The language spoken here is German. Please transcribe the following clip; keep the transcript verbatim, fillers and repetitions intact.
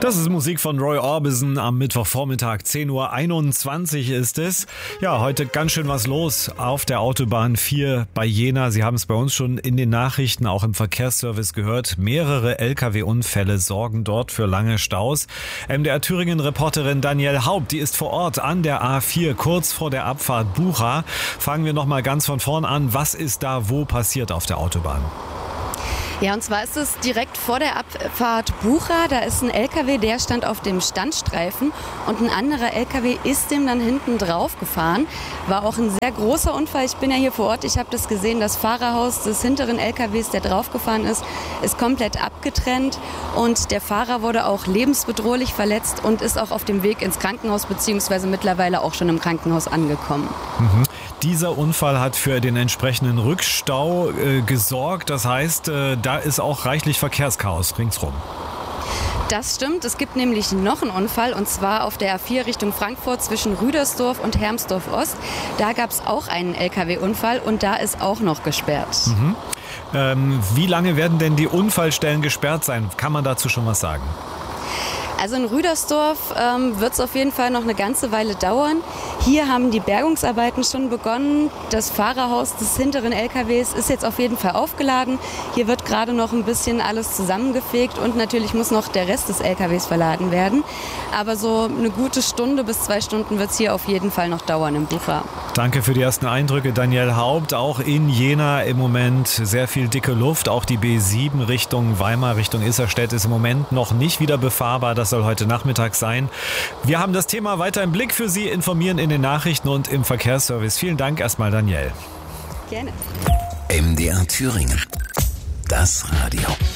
Das ist Musik von Roy Orbison am Mittwochvormittag. zehn Uhr einundzwanzig ist es. Ja, heute ganz schön was los auf der Autobahn vier bei Jena. Sie haben es bei uns schon in den Nachrichten, auch im Verkehrsservice gehört. Mehrere L K W-Unfälle sorgen dort für lange Staus. M D R Thüringen-Reporterin Danielle Haupt, die ist vor Ort an der A vier, kurz vor der Abfahrt Bucha. Fangen wir noch mal ganz von vorn an. Was ist da wo passiert auf der Autobahn? Ja, und zwar ist es direkt vor der Abfahrt Bucha. Da ist ein L K W, der stand auf dem Standstreifen und ein anderer L K W ist dem dann hinten drauf gefahren. War auch ein sehr großer Unfall. Ich bin ja hier vor Ort, ich habe das gesehen. Das Fahrerhaus des hinteren L K Ws, der draufgefahren ist, ist komplett abgetrennt und der Fahrer wurde auch lebensbedrohlich verletzt und ist auch auf dem Weg ins Krankenhaus beziehungsweise mittlerweile auch schon im Krankenhaus angekommen. Mhm. Dieser Unfall hat für den entsprechenden Rückstau äh, gesorgt. Das heißt, äh, da ist auch reichlich Verkehrschaos ringsrum. Das stimmt. Es gibt nämlich noch einen Unfall und zwar auf der A vier Richtung Frankfurt zwischen Rüdersdorf und Hermsdorf Ost. Da gab es auch einen L K W-Unfall und da ist auch noch gesperrt. Mhm. Ähm, wie lange werden denn die Unfallstellen gesperrt sein? Kann man dazu schon was sagen? Also in Rüdersdorf ähm, wird es auf jeden Fall noch eine ganze Weile dauern. Hier haben die Bergungsarbeiten schon begonnen. Das Fahrerhaus des hinteren L K Ws ist jetzt auf jeden Fall aufgeladen. Hier wird gerade noch ein bisschen alles zusammengefegt und natürlich muss noch der Rest des L K Ws verladen werden. Aber so eine gute Stunde bis zwei Stunden wird es hier auf jeden Fall noch dauern im Bucha. Danke für die ersten Eindrücke, Danielle Haupt. Auch in Jena im Moment sehr viel dicke Luft. Auch die B sieben Richtung Weimar, Richtung Isserstedt ist im Moment noch nicht wieder befahrbar. Das soll heute Nachmittag sein. Wir haben das Thema weiter im Blick für Sie, informieren in den Nachrichten und im Verkehrsservice. Vielen Dank erstmal, Danielle. Gerne. M D R Thüringen. Das Radio.